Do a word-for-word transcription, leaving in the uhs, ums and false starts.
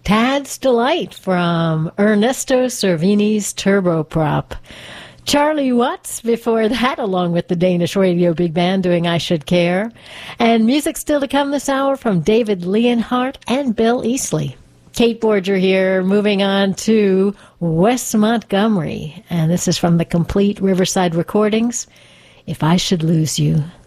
Tad's Delight from Ernesto Cervini's Turboprop. Charlie Watts before that, along with the Danish Radio Big Band doing I Should Care. And music still to come this hour from David Leonhardt and Bill Easley. Kate Borger here, moving on to Wes Montgomery. And this is from the Complete Riverside Recordings, If I Should Lose You.